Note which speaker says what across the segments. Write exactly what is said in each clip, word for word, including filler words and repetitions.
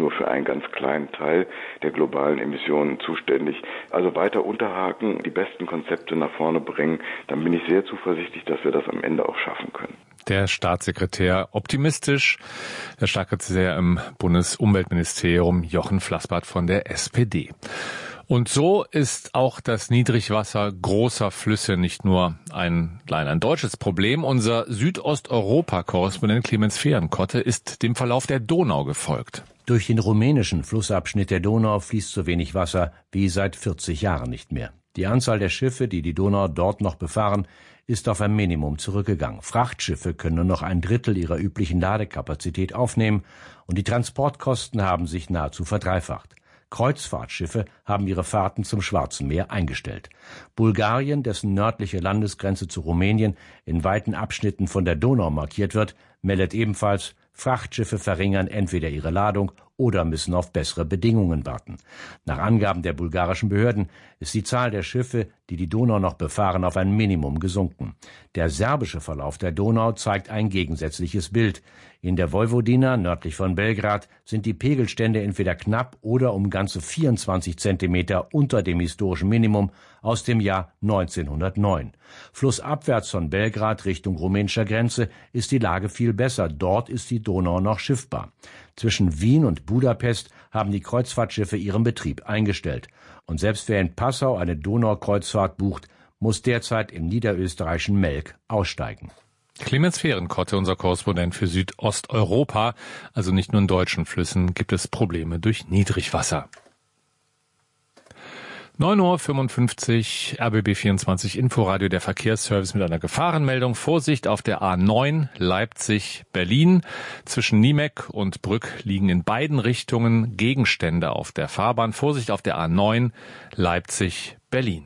Speaker 1: nur für einen ganz kleinen Teil der globalen Emissionen zuständig. Also weiter unterhaken, die besten Konzepte nach vorne bringen, dann bin ich sehr zuversichtlich, dass wir das am Ende auch schaffen können.
Speaker 2: Der Staatssekretär optimistisch, der Staatssekretär im Bundesumweltministerium Jochen Flassbart von der S P D. Und so ist auch das Niedrigwasser großer Flüsse nicht nur ein, allein ein deutsches Problem. Unser Südosteuropa-Korrespondent Clemens Fehrenkotte ist dem Verlauf der Donau gefolgt.
Speaker 3: Durch den rumänischen Flussabschnitt der Donau fließt so wenig Wasser wie seit vierzig Jahren nicht mehr. Die Anzahl der Schiffe, die die Donau dort noch befahren, ist auf ein Minimum zurückgegangen. Frachtschiffe können nur noch ein Drittel ihrer üblichen Ladekapazität aufnehmen und die Transportkosten haben sich nahezu verdreifacht. Kreuzfahrtschiffe haben ihre Fahrten zum Schwarzen Meer eingestellt. Bulgarien, dessen nördliche Landesgrenze zu Rumänien in weiten Abschnitten von der Donau markiert wird, meldet ebenfalls, Frachtschiffe verringern entweder ihre Ladung oder müssen auf bessere Bedingungen warten. Nach Angaben der bulgarischen Behörden ist die Zahl der Schiffe, die die Donau noch befahren, auf ein Minimum gesunken. Der serbische Verlauf der Donau zeigt ein gegensätzliches Bild. In der Vojvodina, nördlich von Belgrad, sind die Pegelstände entweder knapp oder um ganze vierundzwanzig Zentimeter unter dem historischen Minimum aus dem Jahr neunzehnhundertneun. Flussabwärts von Belgrad Richtung rumänischer Grenze ist die Lage viel besser. Dort ist die Donau noch schiffbar. Zwischen Wien und Budapest haben die Kreuzfahrtschiffe ihren Betrieb eingestellt. Und selbst wer in Passau eine Donaukreuzfahrt bucht, muss derzeit im niederösterreichischen Melk aussteigen.
Speaker 2: Clemens Fehrenkotte, unser Korrespondent für Südosteuropa. Also nicht nur in deutschen Flüssen gibt es Probleme durch Niedrigwasser. neun Uhr fünfundfünfzig, R B B vierundzwanzig Inforadio, der Verkehrsservice mit einer Gefahrenmeldung. Vorsicht auf der A neun Leipzig-Berlin. Zwischen Niemek und Brück liegen in beiden Richtungen Gegenstände auf der Fahrbahn. Vorsicht auf der A neun Leipzig-Berlin.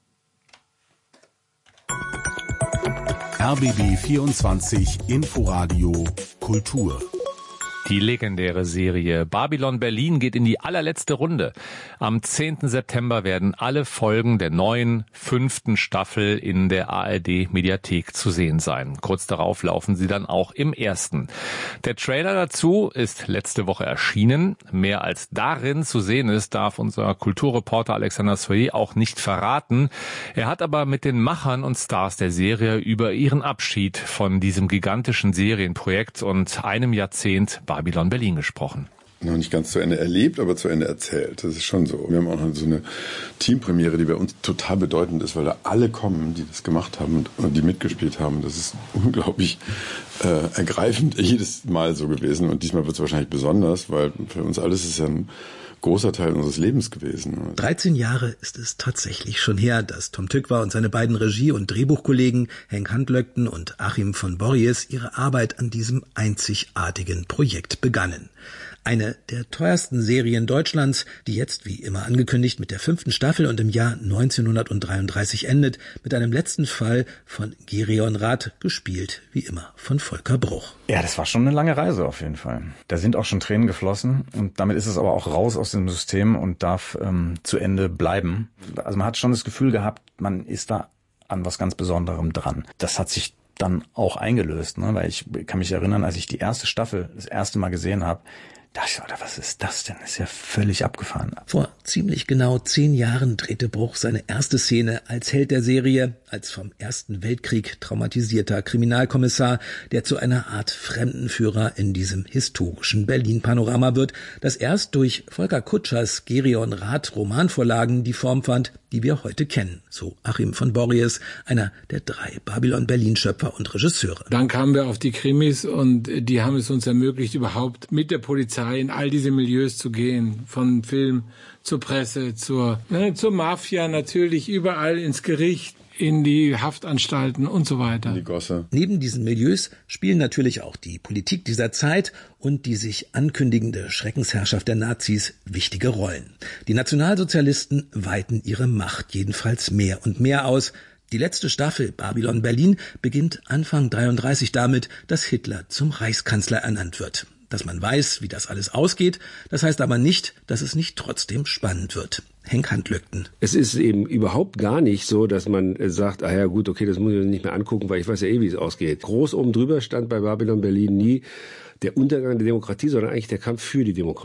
Speaker 4: R B B vierundzwanzig Inforadio Kultur.
Speaker 2: Die legendäre Serie Babylon Berlin geht in die allerletzte Runde. Am zehnten September werden alle Folgen der neuen fünften Staffel in der A R D-Mediathek zu sehen sein. Kurz darauf laufen sie dann auch im ersten. Der Trailer dazu ist letzte Woche erschienen. Mehr als darin zu sehen ist, darf unser Kulturreporter Alexander Soyer auch nicht verraten. Er hat aber mit den Machern und Stars der Serie über ihren Abschied von diesem gigantischen Serienprojekt und einem Jahrzehnt Babylon Berlin gesprochen.
Speaker 5: Noch nicht ganz zu Ende erlebt, aber zu Ende erzählt. Das ist schon so. Wir haben auch noch so eine Teampremiere, die bei uns total bedeutend ist, weil da alle kommen, die das gemacht haben und die mitgespielt haben. Das ist unglaublich äh, ergreifend jedes Mal so gewesen. Und diesmal wird es wahrscheinlich besonders, weil für uns alles ist ja ein großer Teil unseres Lebens gewesen.
Speaker 6: dreizehn Jahre ist es tatsächlich schon her, dass Tom Tykwer und seine beiden Regie- und Drehbuchkollegen Henk Handlöckten und Achim von Borries ihre Arbeit an diesem einzigartigen Projekt begannen. Eine der teuersten Serien Deutschlands, die jetzt, wie immer angekündigt, mit der fünften Staffel und im Jahr neunzehnhundertdreiunddreißig endet, mit einem letzten Fall von Gereon Rath, gespielt, wie immer, von Volker Bruch.
Speaker 7: Ja, das war schon eine lange Reise auf jeden Fall. Da sind auch schon Tränen geflossen und damit ist es aber auch raus aus dem System und darf ähm, zu Ende bleiben. Also man hat schon das Gefühl gehabt, man ist da an was ganz Besonderem dran. Das hat sich dann auch eingelöst, ne? Weil ich kann mich erinnern, als ich die erste Staffel das erste Mal gesehen habe, dachte ich, oder was ist das denn? Das ist ja völlig abgefahren.
Speaker 6: Vor ziemlich genau zehn Jahren drehte Bruch seine erste Szene als Held der Serie, als vom Ersten Weltkrieg traumatisierter Kriminalkommissar, der zu einer Art Fremdenführer in diesem historischen Berlin-Panorama wird, das erst durch Volker Kutschers Gereon Rath Romanvorlagen die Form fand, die wir heute kennen, so Achim von Borries, einer der drei Babylon-Berlin-Schöpfer und Regisseure.
Speaker 8: Dann kamen wir auf die Krimis und die haben es uns ermöglicht, überhaupt mit der Polizei in all diese Milieus zu gehen, von Film zur Presse, zur, ne, zur Mafia natürlich, überall ins Gericht, in die Haftanstalten und so weiter.
Speaker 5: In die Gosse.
Speaker 6: Neben diesen Milieus spielen natürlich auch die Politik dieser Zeit und die sich ankündigende Schreckensherrschaft der Nazis wichtige Rollen. Die Nationalsozialisten weiten ihre Macht jedenfalls mehr und mehr aus. Die letzte Staffel Babylon Berlin beginnt Anfang dreiunddreißig damit, dass Hitler zum Reichskanzler ernannt wird. Dass man weiß, wie das alles ausgeht, das heißt aber nicht, dass es nicht trotzdem spannend wird. Henk Handlöckten.
Speaker 9: Es ist eben überhaupt gar nicht so, dass man sagt, ah ja gut, okay, das muss ich nicht mehr angucken, weil ich weiß ja eh, wie es ausgeht. Groß oben drüber stand bei Babylon Berlin nie der Untergang der Demokratie, sondern eigentlich der Kampf für die Demokratie.